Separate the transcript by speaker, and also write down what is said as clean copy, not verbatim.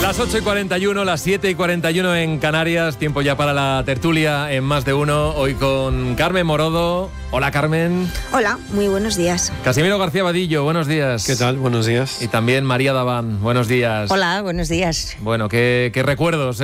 Speaker 1: Las 8:41, las 7:41 en Canarias, tiempo ya para la tertulia en Más de Uno, hoy con Carmen Morodo. Hola, Carmen.
Speaker 2: Hola, muy buenos días.
Speaker 1: Casimiro García Vadillo, buenos días.
Speaker 3: ¿Qué tal? Buenos días.
Speaker 1: Y también María Daván, buenos días.
Speaker 4: Hola, buenos días.
Speaker 1: Bueno, qué recuerdos